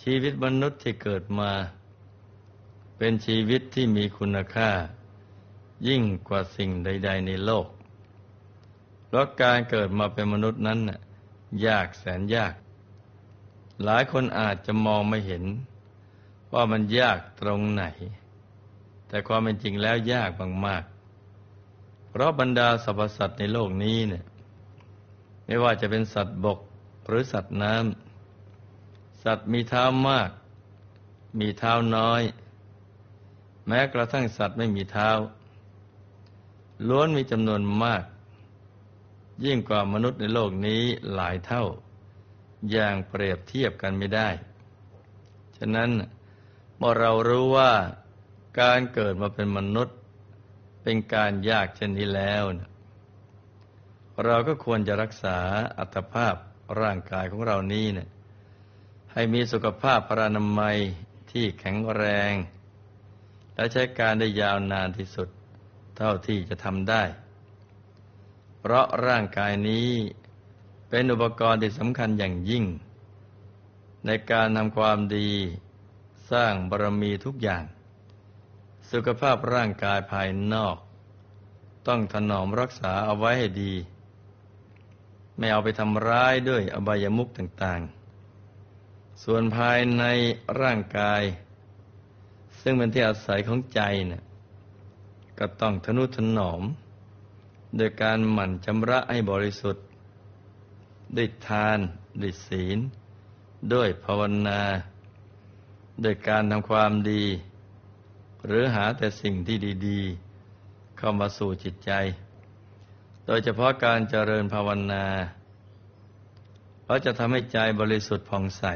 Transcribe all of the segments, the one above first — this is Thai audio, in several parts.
ชีวิตมนุษย์ที่เกิดมาเป็นชีวิตที่มีคุณค่ายิ่งกว่าสิ่งใดๆในโลกเพราะการเกิดมาเป็นมนุษย์นั้นน่ะยากแสนยากหลายคนอาจจะมองไม่เห็นว่ามันยากตรงไหนแต่ความเป็นจริงแล้วยากมากๆเพราะบรรดาสรรพสัตว์ในโลกนี้เนี่ยไม่ว่าจะเป็นสัตว์บกหรือสัตว์น้ำสัตว์มีเท้ามากมีเท้าน้อยแม้กระทั่งสัตว์ไม่มีเท้าล้วนมีจำนวนมากยิ่งกว่ามนุษย์ในโลกนี้หลายเท่าอย่างเปรียบเทียบกันไม่ได้ฉะนั้นเมื่อเรารู้ว่าการเกิดมาเป็นมนุษย์เป็นการยากเช่นนี้แล้วเราก็ควรจะรักษาอัตภาพร่างกายของเรานี้ให้มีสุขภาพพรรณนามัยที่แข็งแรงและใช้การได้ยาวนานที่สุดเท่าที่จะทำได้เพราะร่างกายนี้เป็นอุปกรณ์ที่สำคัญอย่างยิ่งในการทำความดีสร้างบารมีทุกอย่างสุขภาพร่างกายภายนอกต้องถนอมรักษาเอาไว้ให้ดีไม่เอาไปทำร้ายด้วยอบายมุขต่างๆส่วนภายในร่างกายซึ่งเป็นที่อาศัยของใจก็ต้องทนุถนอมโดยการหมั่นชำระให้บริสุทธิ์ด้วยทานด้วยศีลด้วยภาวนาด้วยการทำความดีหรือหาแต่สิ่งที่ดีๆเข้ามาสู่จิตใจโดยเฉพาะการเจริญภาวนาเพราะจะทำให้ใจบริสุทธิ์ผ่องใส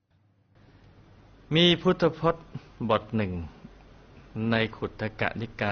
มีพุทธพจน์บทหนึ่งในขุททกนิกาย